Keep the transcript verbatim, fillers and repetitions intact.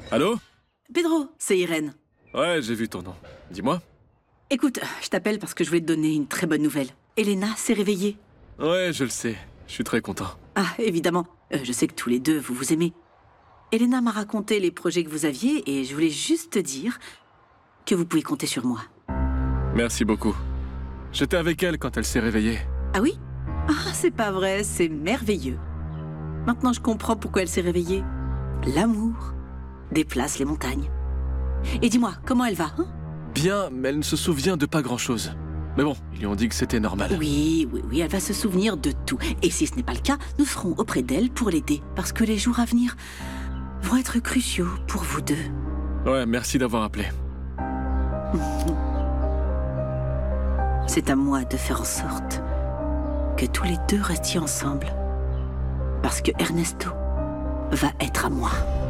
Allô? Pedro, c'est Irène. Ouais, j'ai vu ton nom. Dis-moi. Écoute, je t'appelle parce que je voulais te donner une très bonne nouvelle. Elena s'est réveillée. Ouais, je le sais. Je suis très content. Ah, évidemment. Euh, je sais que tous les deux, vous vous aimez. Elena m'a raconté les projets que vous aviez et je voulais juste te dire que vous pouvez compter sur moi. Merci beaucoup. J'étais avec elle quand elle s'est réveillée. Ah oui? Ah, c'est pas vrai, c'est merveilleux. Maintenant, je comprends pourquoi elle s'est réveillée. L'amour déplace les montagnes. Et dis-moi, comment elle va, hein? Bien, mais elle ne se souvient de pas grand-chose. Mais bon, ils lui ont dit que c'était normal. Oui, oui, oui, elle va se souvenir de tout. Et si ce n'est pas le cas, nous serons auprès d'elle pour l'aider. Parce que les jours à venir vont être cruciaux pour vous deux. Ouais, merci d'avoir appelé. C'est à moi de faire en sorte que tous les deux restions ensemble. Parce que Ernesto va être à moi.